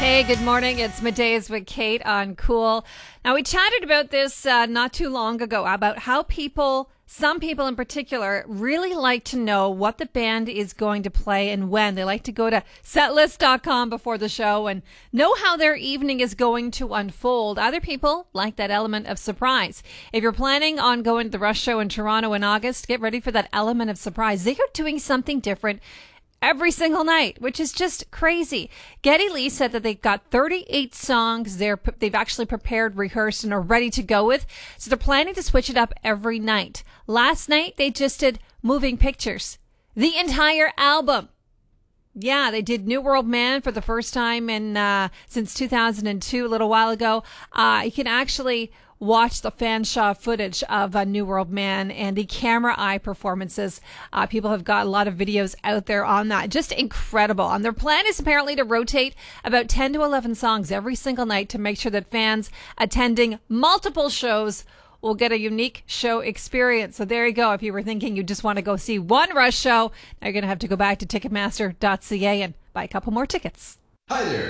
Hey, good morning. It's Middays with Kate on Cool. Now, we chatted about this not too long ago about how some people in particular, really like to know what the band is going to play and when. They like to go to setlist.com before the show and know how their evening is going to unfold. Other people like that element of surprise. If you're planning on going to the Rush show in Toronto in August, get ready for that element of surprise. They are doing something different every single night, which is just crazy. Geddy Lee said that they've got 38 songs they've actually prepared, rehearsed, and are ready to go with. So they're planning to switch it up every night. Last night, they just did Moving Pictures, the entire album. Yeah, they did New World Man for the first time since 2002, a little while ago. You can actually watch the Fanshawe footage of New World Man and the camera eye performances. People have got a lot of videos out there on that. Just incredible. And their plan is apparently to rotate about 10 to 11 songs every single night to make sure that fans attending multiple shows will get a unique show experience. So there you go. If you were thinking you just want to go see one Rush show, now you're going to have to go back to Ticketmaster.ca and buy a couple more tickets. Hi there,